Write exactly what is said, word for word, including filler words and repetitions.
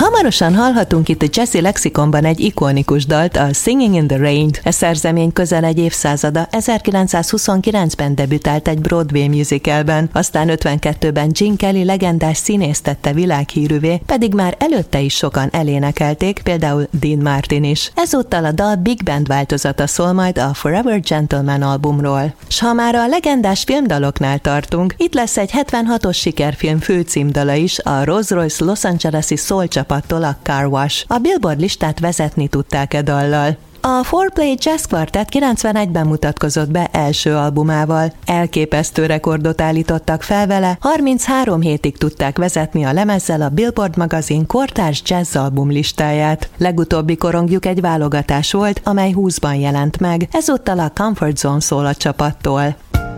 Hamarosan hallhatunk itt a Jazzy Lexikonban egy ikonikus dalt, a Singing in the Rain-t. E szerzemény közel egy évszázada, ezerkilencszázhuszonkilencben debütált egy Broadway musicalben, aztán ötvenkettőben Gene Kelly legendás színész tette világhírűvé, pedig már előtte is sokan elénekelték, például Dean Martin is. Ezúttal a dal big band változata szól majd a Forever Gentleman albumról. S ha már a legendás filmdaloknál tartunk, itt lesz egy hetvenhatos sikerfilm főcímdala is, a Rolls-Royce Los Angeles-i soul csapattól, a Car Wash. A Billboard listát vezetni tudták e dallal. A four play Jazz Quartet kilencvenegyben mutatkozott be első albumával. Elképesztő rekordot állítottak fel vele, harminchárom hétig tudták vezetni a lemezzel a Billboard magazin kortárs jazz album listáját. Legutóbbi korongjuk egy válogatás volt, amely húszban jelent meg, ezúttal a Comfort Zone szól a csapattól.